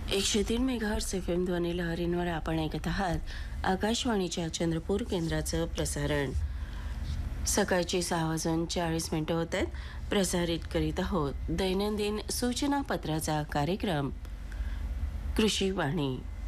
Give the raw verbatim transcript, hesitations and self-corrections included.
एकशे तीन megahertz F M ध्वनी लहरींवर आपण ऐकत आहात आकाशवाणीच्या चंद्रपूर केंद्राचं प्रसारण. सकाळची सहा वाजून चाळीस मिनिटं होत आहेत. प्रसारित करीत आहोत दैनंदिन सूचनापत्राचा कार्यक्रम कृषीवाणी.